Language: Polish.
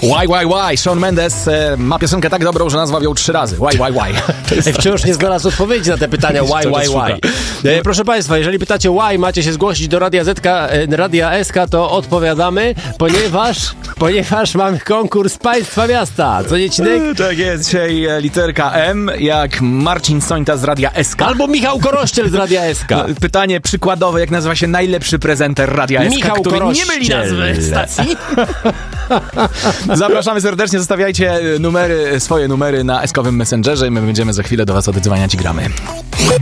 Why. Shawn Mendes ma piosenkę tak dobrą, że nazwał ją 3 razy. Why. Wciąż nie znalazł odpowiedzi na te pytania why. Proszę Państwa, jeżeli pytacie why, macie się zgłosić do Radia SK, to odpowiadamy, ponieważ mamy konkurs Państwa Miasta. Co nie, Cinek? Tak jest, dzisiaj literka M, jak Marcin Sońta z Radia SK. Albo Michał Korościel z Radia SK. Pytanie przykładowe, jak nazywa się najlepszy prezenter Radia SK, Michał który Korościel. nie myli nazwy stacji. Zapraszamy serdecznie, zostawiajcie swoje numery na S-kowym Messengerze i my będziemy za chwilę do Was oddzwaniać i gramy.